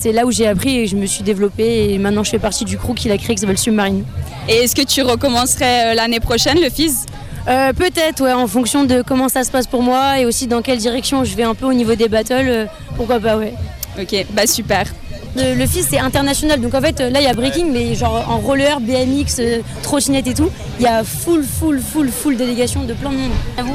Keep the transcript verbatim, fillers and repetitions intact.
C'est là où j'ai appris et je me suis développée et maintenant je fais partie du crew qu'il a créé qui s'appelle Submarine. Et est-ce que tu recommencerais l'année prochaine le F I S ? Euh, peut-être, ouais, en fonction de comment ça se passe pour moi et aussi dans quelle direction je vais un peu au niveau des battles, euh, pourquoi pas, ouais. Ok, bah super. Le, le F I S c'est international, donc en fait là il y a breaking, mais genre en roller, B M X, euh, trottinette et tout, il y a full, full, full, full délégation de plein de monde.